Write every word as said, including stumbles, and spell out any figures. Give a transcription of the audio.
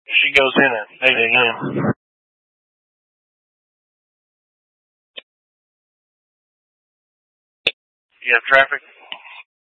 She goes in at eight a.m. You have traffic?